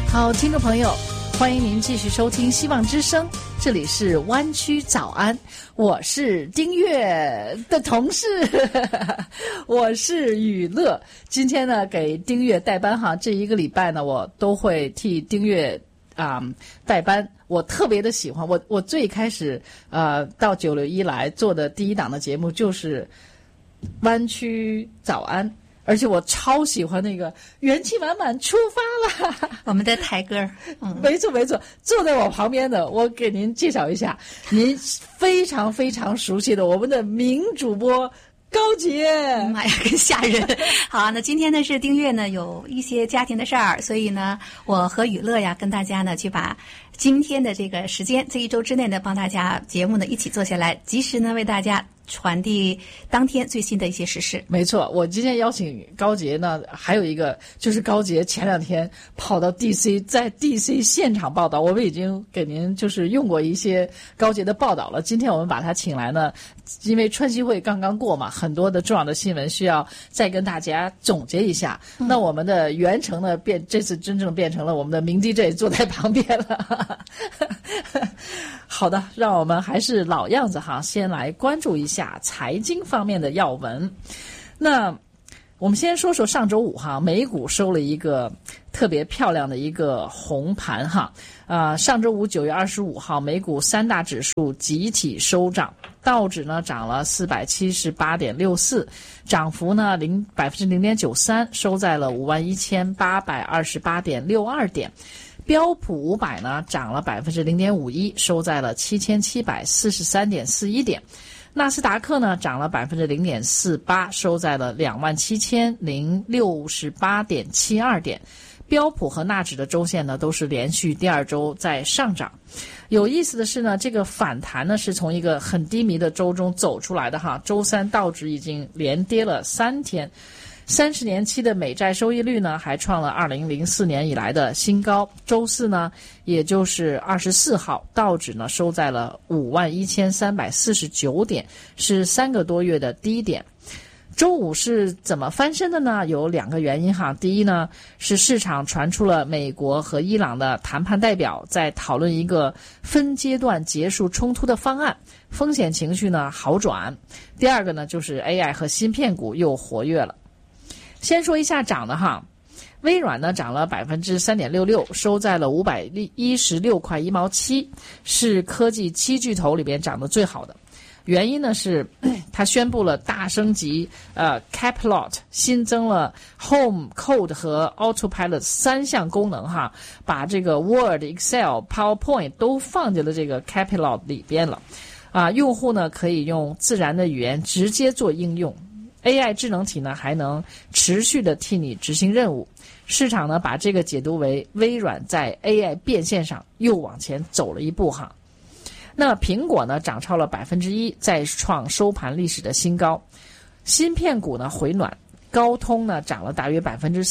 好，听众朋友，欢迎您继续收听希望之声，这里是湾区早安，我是丁月的同事我是雨乐。今天呢给丁月代班哈，这一个礼拜呢我都会替丁月代班。我特别的喜欢，我最开始到961来做的第一档的节目就是湾区早安，而且我超喜欢那个元气满满出发了， 我们的台歌。 没错没错，坐在我旁边的，我给您介绍一下，您非常非常熟悉的我们的名主播高洁。 妈呀，更吓人。好，那今天呢是丁月呢有一些家庭的事儿，所以呢我和雨乐呀跟大家呢去把今天的这个时间，这一周之内呢帮大家节目呢一起做下来，及时呢为大家传递当天最新的一些时事。 没错，我今天邀请高洁呢，还有一个就是高洁前2天跑到 DC， 在 DC 现场报道，我们已经给您就是用过一些高洁的报道了。今天我们把他请来呢，因为川西会刚刚过嘛，很多的重要的新闻需要再跟大家总结一下。那我们的袁成呢，这次真正变成了我们的名 DJ 坐在旁边了。好的，让我们还是老样子哈，先来关注一下财经方面的要闻。那我们先说说上周五哈，美股收了一个特别漂亮的一个红盘哈。上周五9月25号，美股3大指数集体收涨，道指呢涨了478.64，涨幅呢0.93%，收在了51,828.62点。标普500呢涨了0.51%，收在了7743.41点。纳斯达克呢涨了0.48%，收在了27,068.72点。标普和纳指的周线呢都是连续第2周在上涨。有意思的是呢，这个反弹呢是从一个很低迷的周中走出来的哈。周三道指已经连跌了3天。30年期的美债收益率呢还创了2004年以来的新高。周四呢也就是24号，道指呢收在了51,349点，是3个多月的低点。周五是怎么翻身的呢？有2个原因哈。第一呢是市场传出了美国和伊朗的谈判代表在讨论一个分阶段结束冲突的方案，风险情绪呢好转。第二个呢就是 AI 和芯片股又活跃了。先说一下涨的哈，微软呢涨了3.66%，收在了516块1毛7，是科技7巨头里边涨得最好的。原因呢是它宣布了大升级Caplot， 新增了 Home Code 和 Autopilot 3项功能哈，把这个 Word、Excel、PowerPoint 都放进了这个 Caplot 里边了。用户呢可以用自然的语言直接做应用。AI 智能体呢还能持续的替你执行任务，市场呢把这个解读为微软在 AI 变现上又往前走了一步哈。那苹果呢涨超了1%，再创收盘历史的新高。芯片股呢回暖，高通呢涨了大约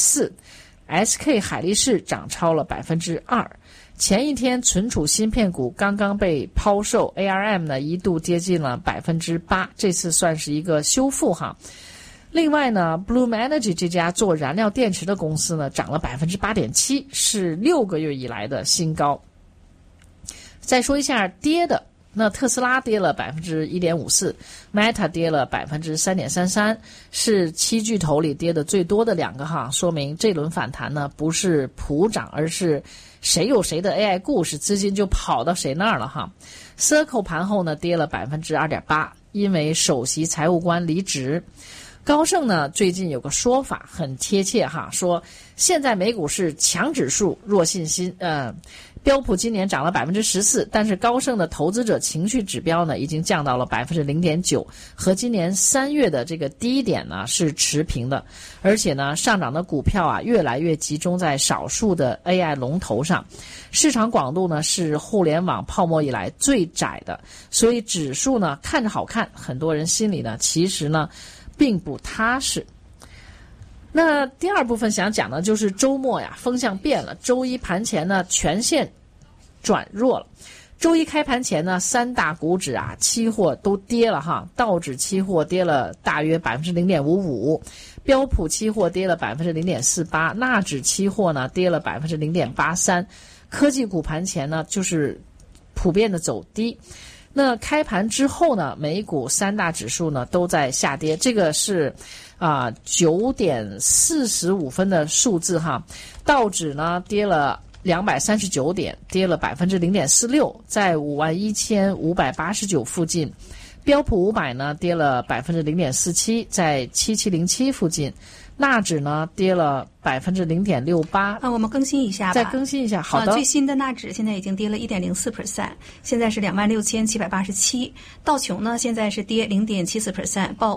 4%，SK 海力士涨超了2%。前一天存储芯片股刚刚被抛售 ，ARM 呢一度跌进了8%，这次算是一个修复哈。另外呢 ，Bloom Energy 这家做燃料电池的公司呢涨了8.7%，是6个月以来的新高。再说一下跌的，那特斯拉跌了1.54%，Meta 跌了3.33%，是7巨头里跌的最多的2个哈，说明这轮反弹呢不是普涨，而是谁有谁的 AI 故事，资金就跑到谁那儿了哈。Circle 盘后呢跌了2.8%，因为首席财务官离职。高盛呢最近有个说法很贴切哈，说现在美股是强指数弱信心，标普今年涨了14%，但是高盛的投资者情绪指标呢已经降到了0.9%，和今年3月的这个低点呢是持平的，而且呢上涨的股票越来越集中在少数的 AI 龙头上，市场广度呢是互联网泡沫以来最窄的，所以指数呢看着好看，很多人心里呢其实呢并不踏实。那第二部分想讲的就是周末呀，风向变了。周一盘前呢，全线转弱了。周一开盘前呢，3大股指期货都跌了哈，道指期货跌了大约0.55%， 标普期货跌了 0.48%， 纳指期货呢跌了 0.83%。科技股盘前呢就是普遍的走低。那开盘之后呢，美股三大指数呢都在下跌，这个是9点45分的数字哈。道指呢跌了239点，跌了 0.46%， 在51,589附近。标普500呢跌了 0.47%， 在7707附近。纳指呢跌了 0.68%。 我们更新一下吧。 再更新一下，好的。 最新的纳指现在已经跌了 1.04%， 现在是26,787。道琼呢现在是跌 0.74%， 报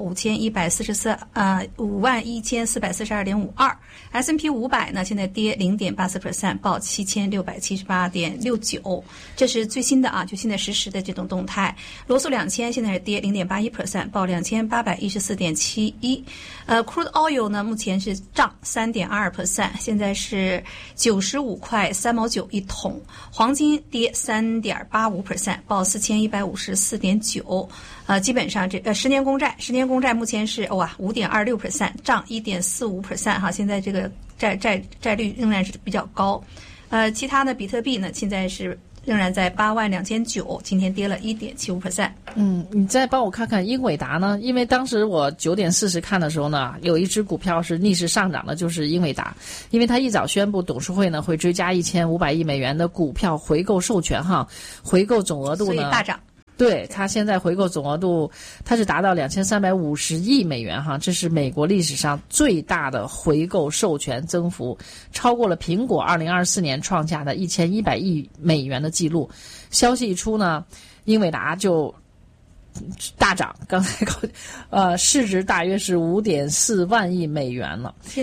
51,442.52。S&P 500呢现在跌 0.84%， 报7678.69。这是最新的最新的实时的这种动态。罗素2000现在是跌 0.81%， 报2814.71。Crude oil 呢目前是涨 3.22%， 现在是95块3毛9一桶。黄金跌 3.85%， 报4154.9。基本上这10年公债目前是5.26%， 涨 1.45%哈，现在这个债率仍然是比较高。其他的比特币呢现在是仍然在82900，今天跌了 1.75%。 你再帮我看看英伟达呢？因为当时我9点40看的时候呢，有一只股票是逆势上涨的，就是英伟达。因为它一早宣布董事会呢会追加1500亿美元的股票回购授权哈，回购总额度呢所以大涨。 对，它现在回购总额度它是达到2350亿美元哈，这是美国历史上最大的回购授权增幅，超过了苹果2024年创下的1100亿美元的记录。消息一出呢，英伟达就大涨，刚才市值大约是5.4万亿美元了。